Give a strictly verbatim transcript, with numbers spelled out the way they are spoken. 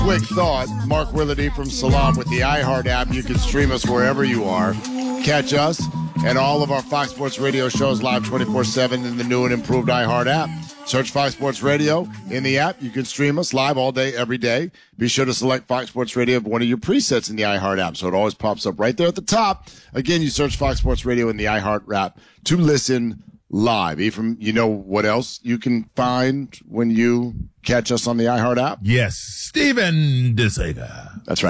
quick thought. Mark Willardy from Salam with the iHeart app. You can stream us wherever you are. Catch us and all of our Fox Sports Radio shows live twenty-four seven in the new and improved iHeart app. Search Fox Sports Radio in the app. You can stream us live all day, every day. Be sure to select Fox Sports Radio as one of your presets in the iHeart app, so it always pops up right there at the top. Again, you search Fox Sports Radio in the iHeart app to listen live. Ephraim, you know what else you can find when you catch us on the iHeart app? Yes, Steven DeSaga. That's right.